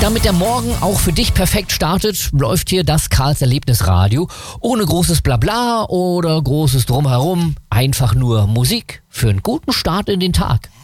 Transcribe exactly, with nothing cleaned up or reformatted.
Damit der Morgen auch für dich perfekt startet, läuft hier das Karls Erlebnisradio. Ohne großes Blabla oder großes Drumherum. Einfach nur Musik für einen guten Start in den Tag.